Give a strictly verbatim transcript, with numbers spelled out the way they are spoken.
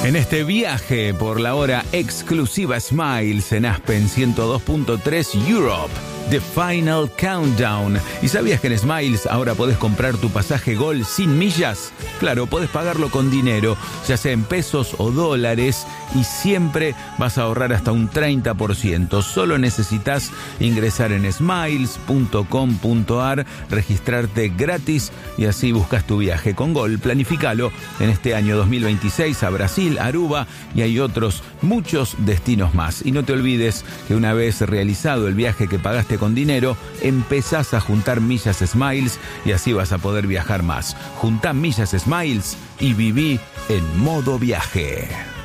En este viaje por la hora exclusiva Smiles en Aspen ciento dos punto tres Europe, The Final Countdown. ¿Y sabías que en Smiles ahora podés comprar tu pasaje Gol sin millas? Claro, podés pagarlo con dinero, ya sea en pesos o dólares, y siempre vas a ahorrar hasta un treinta por ciento. Solo necesitas ingresar en smiles punto com punto a r, registrarte gratis y así buscas tu viaje con Gol. Planificalo en este año dos mil veintiséis a Brasil, Aruba, y hay otros muchos destinos más. Y no te olvides que una vez realizado el viaje que pagaste con dinero, empezás a juntar millas Smiles y así vas a poder viajar más. Juntá millas Smiles y viví en modo viaje.